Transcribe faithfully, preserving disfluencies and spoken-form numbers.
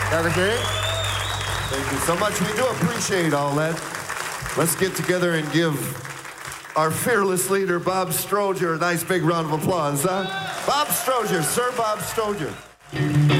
That okay? Thank you so much. We do appreciate all that. Let's get together and give our fearless leader, Bob Stroger, a nice big round of applause, huh? Bob Stroger, Sir Bob Stroger.